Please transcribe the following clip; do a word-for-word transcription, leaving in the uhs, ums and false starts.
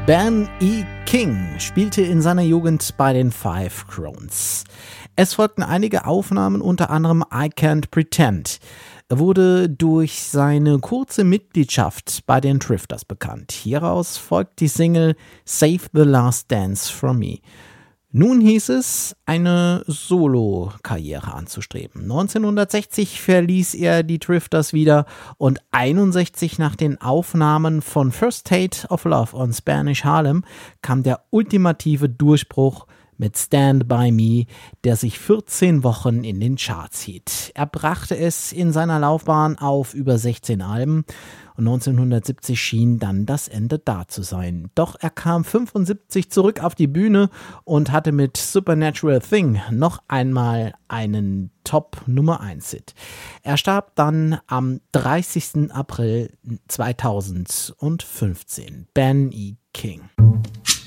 Ben E. King spielte in seiner Jugend bei den Five Crones. Es folgten einige Aufnahmen, unter anderem I Can't Pretend. Er wurde durch seine kurze Mitgliedschaft bei den Drifters bekannt. Hieraus folgt die Single Save the Last Dance from Me. Nun hieß es, eine Solo-Karriere anzustreben. neunzehnhundertsechzig verließ er die Drifters wieder und einundsechzig nach den Aufnahmen von First State of Love on Spanish Harlem kam der ultimative Durchbruch mit Stand By Me, der sich vierzehn Wochen in den Charts hielt. Er brachte es in seiner Laufbahn auf über sechzehn Alben und neunzehnhundertsiebzig schien dann das Ende da zu sein. Doch er kam fünfundsiebzig zurück auf die Bühne und hatte mit Supernatural Thing noch einmal einen Top-Nummer eins Hit. Er starb dann am dreißigsten April zweitausendfünfzehn. Ben E. King.